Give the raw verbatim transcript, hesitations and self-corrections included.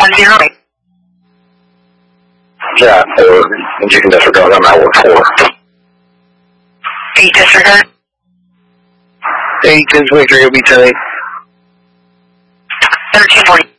one zero eight. Yeah, or you can disregard on hour four. eight disregard. eight, ten twenty-three will be ten eight. thirteen forty.